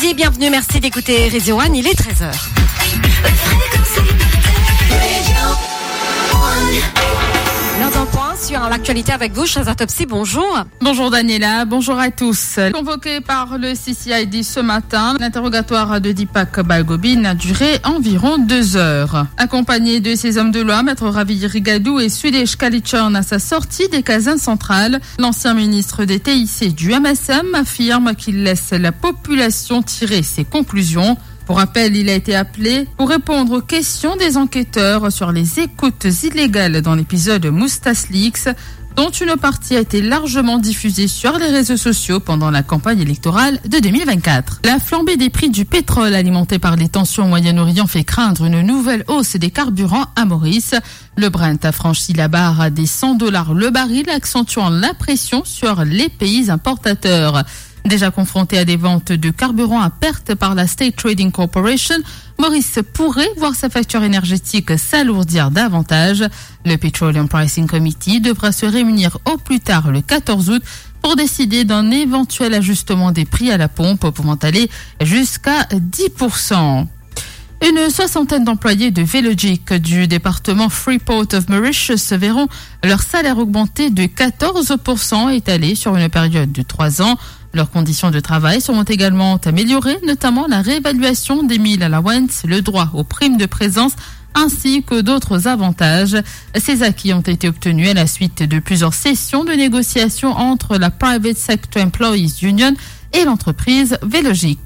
midi, bienvenue, merci d'écouter Radio One, il est 13h. L'heure d'un point sur l'actualité avec vous, Shazza Topsy, bonjour. Bonjour Daniela, bonjour à tous. Convoqué par le CCID ce matin, l'interrogatoire de Deepak Balgobin a duré environ 2 heures. Accompagné de ses hommes de loi, Maître Ravi Rigadou et Sudesh Kalichorn à sa sortie des casernes centrales, l'ancien ministre des TIC du MSM affirme qu'il laisse la population tirer ses conclusions. Pour rappel, il a été appelé pour répondre aux questions des enquêteurs sur les écoutes illégales dans l'épisode Moustas Leaks, dont une partie a été largement diffusée sur les réseaux sociaux pendant la campagne électorale de 2024. La flambée des prix du pétrole alimenté par les tensions au Moyen-Orient fait craindre une nouvelle hausse des carburants à Maurice. Le Brent a franchi la barre des $100 le baril, accentuant la pression sur les pays importateurs. Déjà confronté à des ventes de carburant à perte par la State Trading Corporation, Maurice pourrait voir sa facture énergétique s'alourdir davantage. Le Petroleum Pricing Committee devra se réunir au plus tard le 14 août pour décider d'un éventuel ajustement des prix à la pompe pouvant aller jusqu'à 10%. Une soixantaine d'employés de Velogic du département Freeport of Mauritius verront leur salaire augmenter de 14% étalé sur une période de 3 ans. Leurs conditions de travail seront également améliorées, notamment la réévaluation des meal allowance, le droit aux primes de présence, ainsi que d'autres avantages. Ces acquis ont été obtenus à la suite de plusieurs sessions de négociation entre la Private Sector Employees Union et l'entreprise Velogic.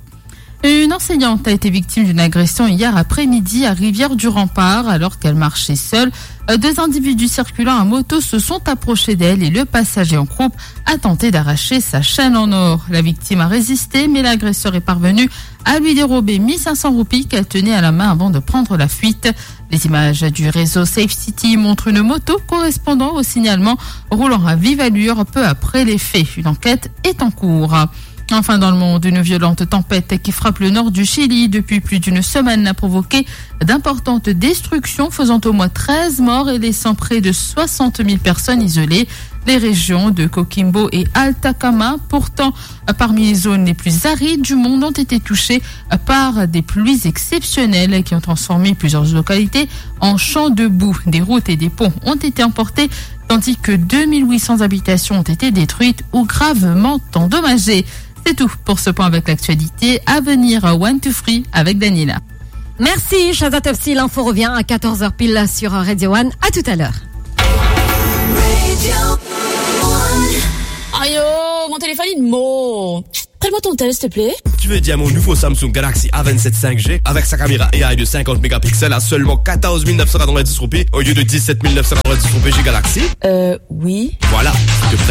Une enseignante a été victime d'une agression hier après-midi à Rivière-du-Rempart alors qu'elle marchait seule. 2 individus circulant à moto se sont approchés d'elle et le passager en croupe a tenté d'arracher sa chaîne en or. La victime a résisté mais l'agresseur est parvenu à lui dérober 1500 roupies qu'elle tenait à la main avant de prendre la fuite. Les images du réseau Safe City montrent une moto correspondant au signalement roulant à vive allure peu après les faits. Une enquête est en cours. Enfin, dans le monde, une violente tempête qui frappe le nord du Chili depuis plus d'une semaine a provoqué d'importantes destructions, faisant au moins 13 morts et laissant près de 60 000 personnes isolées. Les régions de Coquimbo et Atacama, pourtant parmi les zones les plus arides du monde, ont été touchées par des pluies exceptionnelles qui ont transformé plusieurs localités en champs de boue. Des routes et des ponts ont été emportés, tandis que 2800 habitations ont été détruites ou gravement endommagées. C'est tout pour ce point avec l'actualité. À venir, 1, 2, 3 avec Daniela. Merci, Shazza Topsy. L'info revient à 14h pile sur Radio One. À tout à l'heure. Aïe, mon téléphone il mord. Prends-moi ton tel, s'il te plaît. Tu veux dire mon nouveau Samsung Galaxy A27 5G avec sa caméra AI de 50 mégapixels à seulement 14 990 roupies au lieu de 17 990 roupies chez Galaxy? Oui. Voilà, s'il te plaît.